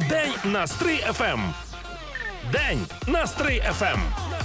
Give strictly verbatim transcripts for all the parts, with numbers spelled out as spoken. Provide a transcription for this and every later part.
День на Стрий еф ем. День на Стрий еф ем.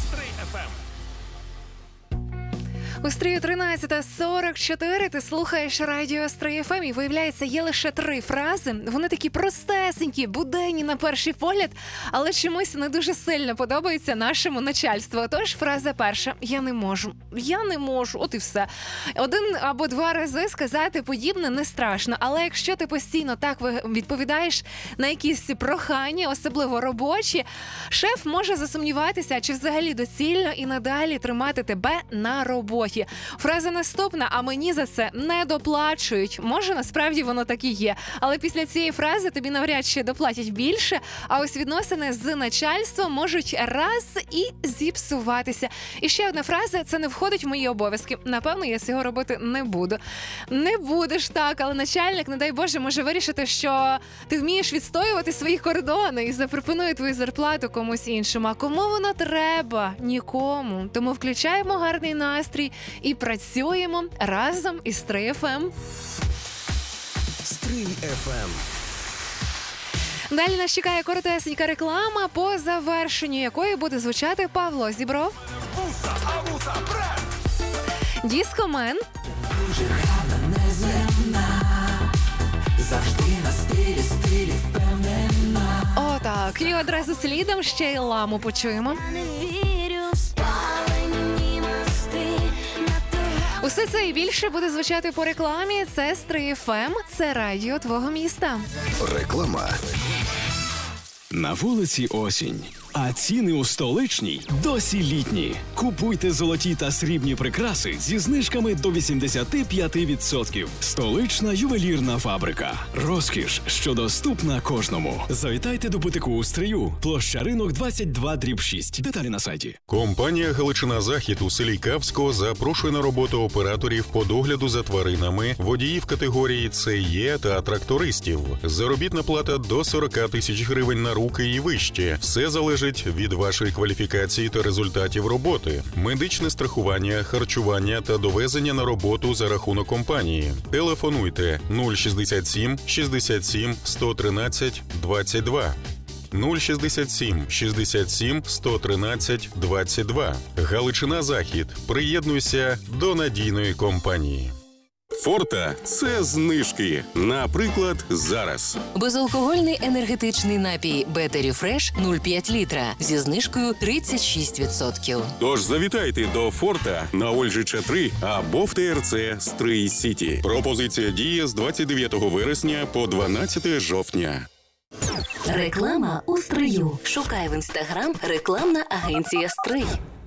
У Стрию тринадцята сорок чотири, ти слухаєш радіо Стрий еф ем, і виявляється, є лише три фрази. Вони такі простесенькі, буденні на перший погляд, але чомусь не дуже сильно подобаються нашому начальству. Отож, фраза перша. Я не можу. Я не можу. От і все. Один або два рази сказати подібне не страшно, але якщо ти постійно так відповідаєш на якісь прохання, особливо робочі, шеф може засумніватися, чи взагалі доцільно і надалі тримати тебе на роботі. Фраза наступна, а мені за це не доплачують. Може, насправді воно так і є. Але після цієї фрази тобі навряд чи доплатять більше, а ось відносини з начальством можуть раз і зіпсуватися. І ще одна фраза, це не входить в мої обов'язки. Напевно, я цього робити не буду. Не будеш так, але начальник, не дай Боже, може вирішити, що ти вмієш відстоювати свої кордони і запропонує твою зарплату комусь іншому. А кому воно треба? Нікому. Тому включаємо гарний настрій і працюємо разом із Стрий еф ем. Стрий еф ем. Далі нас чекає коротесенька реклама, по завершенню якої буде звучати Павло Зібров, Діскомен, дуже гарна, неземна, завжди на стилі, стилі впевнена. Отак, і одразу слідом ще й ламу почуємо. Усе це і більше буде звучати по рекламі. Це Стрий еф ем, це радіо твого міста. Реклама. На вулиці осінь, а ціни у столичній досі літні. Купуйте золоті та срібні прикраси зі знижками до вісімдесят п'ять відсотків. Столична ювелірна фабрика. Розкіш, що доступна кожному. Завітайте до бутику у Стрию. Площа Ринок двадцять два дріб шість. Деталі на сайті. Компанія «Галичина Захід» у селі Кавсько запрошує на роботу операторів по догляду за тваринами, водіїв категорії Це Є та трактористів. Заробітна плата до сорок тисяч гривень на руки і вище. Все залежить від вашої кваліфікації та результатів роботи. Медичне страхування, харчування та довезення на роботу за рахунок компанії. Телефонуйте нуль шістдесят сім шістдесят сім сто тринадцять двадцять два. нуль шістдесят сім шістдесят сім сто тринадцять двадцять два. Галичина Захід. Приєднуйся до надійної компанії. Форта – це знижки. Наприклад, зараз. Безалкогольний енергетичний напій Бетері Фреш нуль цілих п'ять літра зі знижкою тридцять шість відсотків. Тож завітайте до Форта на Ольжича три або в ТРЦ Стрий Сіті. Пропозиція діє з двадцять дев'ятого вересня по дванадцяте жовтня. Реклама у Стрию. Шукай в інстаграм рекламна агенція Стрий.